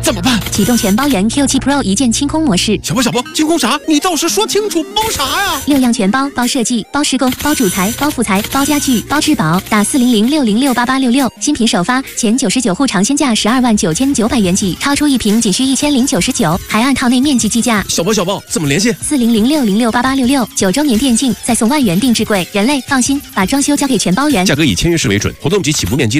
怎么办？ 启动全包圆 Q7 Pro 一键清空模式。 小波，清空啥？你倒是说清楚，包啥呀 ？6样全包，包设计，包施工，包主材，包副材，包家具，包质保。打40060688866，新品首发，前99户尝鲜价129900元起，超出一瓶仅需1099，还按套内面积计价。 小波，怎么联系 ？40060688866，9周年电竞，再送万元定制柜。人类放心，把装修交给全包圆。 价格以签约式为准，活动及起步面积